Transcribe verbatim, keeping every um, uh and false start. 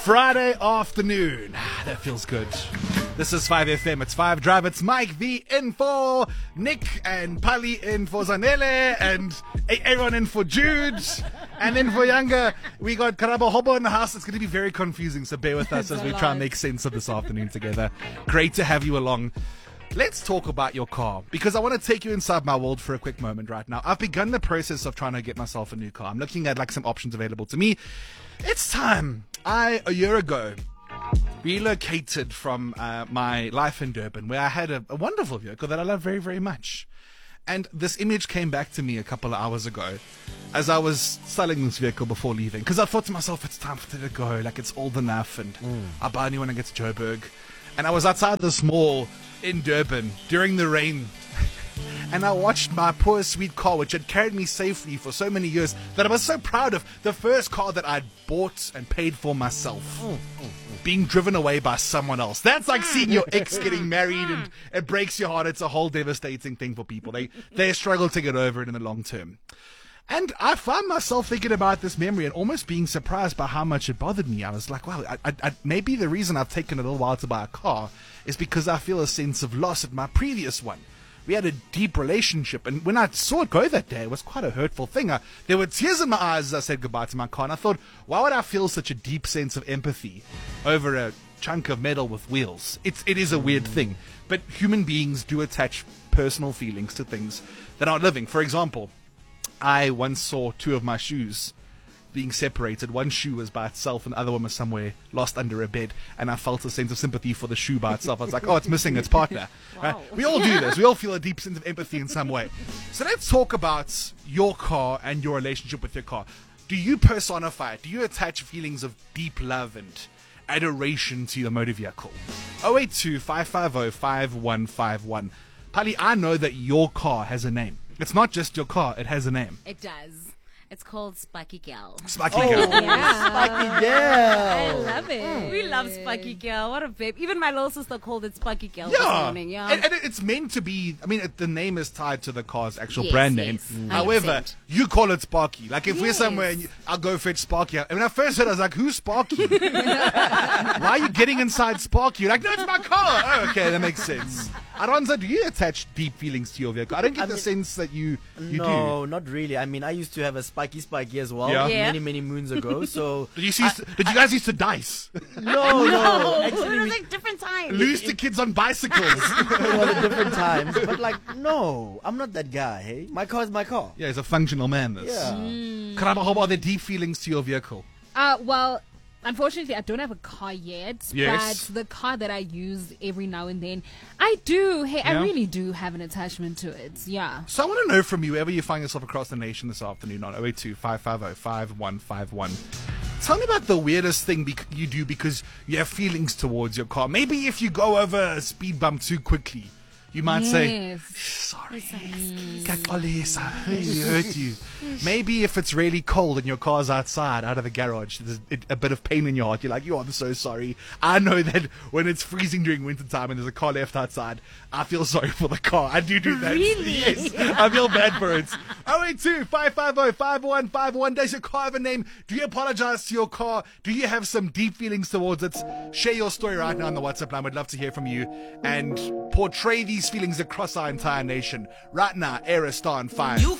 Friday afternoon. That feels good. This is five F M. It's five Drive. It's Mike V in for Nick and Pali in for Zanele and everyone in for Jude. And then for Younger, we got Karabo Hobo in the house. It's going to be very confusing, so bear with us as we try and make sense of this afternoon together. Great to have you along. Let's talk about your car, because I want to take you inside my world for a quick moment right now. I've begun the process of trying to get myself a new car. I'm looking at like some options available to me. It's time. I, a year ago, relocated from uh, my life in Durban, where I had a, a wonderful vehicle that I love very, very much. And this image came back to me a couple of hours ago as I was selling this vehicle before leaving, because I thought to myself, it's time for it to go. Like, it's old enough, and mm. I'll buy a new one when I get to Joburg. And I was outside this mall in Durban during the rain, and I watched my poor sweet car, which had carried me safely for so many years, that I was so proud of, the first car that I'd bought and paid for myself, mm, mm, mm. being driven away by someone else. That's like seeing your ex getting married, and it breaks your heart. It's a whole devastating thing for people. They they struggle to get over it in the long term. And I found myself thinking about this memory and almost being surprised by how much it bothered me. I was like, wow, I, I, I, maybe the reason I've taken a little while to buy a car is because I feel a sense of loss at my previous one. We had a deep relationship, and when I saw it go that day, it was quite a hurtful thing. I, there were tears in my eyes as I said goodbye to my car, and I thought, why would I feel such a deep sense of empathy over a chunk of metal with wheels? It's, it is a weird thing, but human beings do attach personal feelings to things that aren't living. For example, I once saw two of my shoes being separated. One shoe was by itself and the other one was somewhere lost under a bed, and I felt a sense of sympathy for the shoe by itself. I was like, oh, it's missing its partner. Wow. Right? We all do this. We all feel a deep sense of empathy in some way. So let's talk about your car and your relationship with your car. Do you personify it? Do you attach feelings of deep love and adoration to your motor vehicle? oh eight two, five five oh, five one five one. Pali, I know that your car has a name. It's not just your car, it has a name. It does. It's called Sparky Girl. Sparky oh, Girl. Yeah. Sparky Girl. I love it. Mm. We love Sparky Girl. What a babe. Even my little sister called it Sparky Girl yeah. this morning. Yeah. And, and it's meant to be, I mean, it, the name is tied to the car's actual yes, brand name. Yes. Mm. However, you call it Sparky. Like, if yes. we're somewhere, and you, I'll go fetch Sparky. And when I first heard it, I was like, who's Sparky? Why are you getting inside Sparky? You're like, no, it's my car. Oh, okay, that makes sense. Aranza, do you attach deep feelings to your vehicle? I don't get I the mean, sense that you, you no, do. No, not really. I mean, I used to have a Spiky Spiky as well yeah. Yeah. many, many moons ago. So did you, see, I, did you guys used to dice? No, no. no. Actually, it was like different times. Lose to kids on bicycles. It was at different times. But like, no, I'm not that guy, hey? My car is my car. Yeah, he's a functional man, this. Yeah. Mm. Karaba, how about the deep feelings to your vehicle? Uh, well... Unfortunately, I don't have a car yet, yes. but the car that I use every now and then, I do. Hey, yeah. I really do have an attachment to it. Yeah. So I want to know from you, wherever you find yourself across the nation this afternoon on oh eight two, five five oh, five one five one. Tell me about the weirdest thing bec- you do because you have feelings towards your car. Maybe if you go over a speed bump too quickly, you might yes. say, sorry, mm. I hurt you. Maybe if it's really cold and your car's outside, out of the garage, there's a bit of pain in your heart. You're like, yo, I'm so sorry. I know that when it's freezing during winter time and there's a car left outside, I feel sorry for the car. I do do that. Really? Yes, I feel bad for it. oh eight two, five five oh, five one five one. Does your car have a name? Do you apologize to your car? Do you have some deep feelings towards it? Share your story right now on the WhatsApp line. We'd love to hear from you and portray these feelings across our entire nation. Right now, Air Star and Fine.